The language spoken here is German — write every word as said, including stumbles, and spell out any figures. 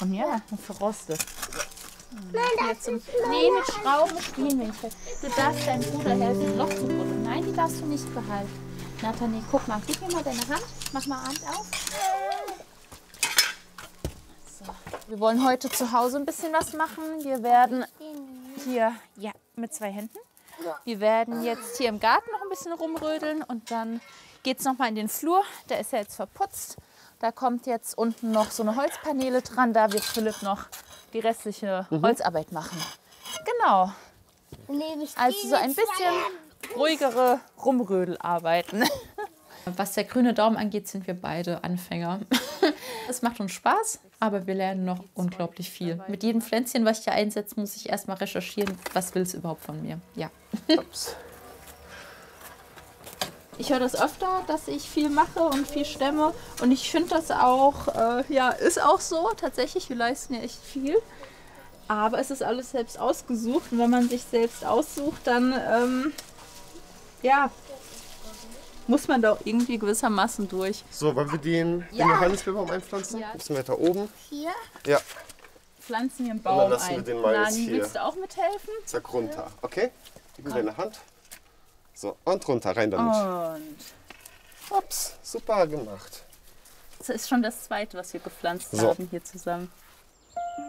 machen, ja, und verrostet. Nein, zum, nee, mit Schrauben spielen wir nicht. Du darfst deinem Bruder helfen, ein Loch zu buddeln. Nein, die darfst du nicht behalten. Nathalie, guck mal, gib mir mal deine Hand. Mach mal Hand auf. So. Wir wollen heute zu Hause ein bisschen was machen. Wir werden hier, ja, mit zwei Händen. Wir werden jetzt hier im Garten noch ein bisschen rumrödeln und dann geht es noch mal in den Flur. Der ist ja jetzt verputzt. Da kommt jetzt unten noch so eine Holzpaneele dran. Da wird Philipp noch die restliche mhm. Holzarbeit machen. Genau. Also so ein bisschen ruhigere Rumrödelarbeiten. Was der grüne Daumen angeht, sind wir beide Anfänger. Es macht uns Spaß, aber wir lernen noch unglaublich viel. Mit jedem Pflänzchen, was ich hier einsetze, muss ich erstmal recherchieren, was will es überhaupt von mir. Ja. Ups. Ich höre das öfter, dass ich viel mache und viel stemme. Und ich finde das auch, äh, ja, ist auch so. Tatsächlich, wir leisten ja echt viel. Aber es ist alles selbst ausgesucht. Und wenn man sich selbst aussucht, dann, ähm, ja, muss man da auch irgendwie gewissermaßen durch. So, wollen wir den, ja. den Johannisbeerbaum einpflanzen? Ja. Bisschen weiter oben. Hier? Ja. Pflanzen wir einen Baum ein. Und dann lassen wir den mal Nani, jetzt hier. willst du auch mithelfen? Zack, runter. Okay? Gib mir deine Hand. So, und runter, rein damit. Und. Ups, super gemacht. Das ist schon das zweite, was wir gepflanzt so. haben hier zusammen.